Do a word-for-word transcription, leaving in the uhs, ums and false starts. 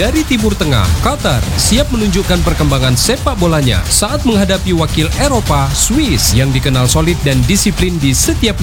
dari Timur Tengah, Qatar, siap menunjukkan perkembangan sepak bolanya saat menghadapi wakil Eropa, Swiss, yang dikenal solid dan disiplin di setiap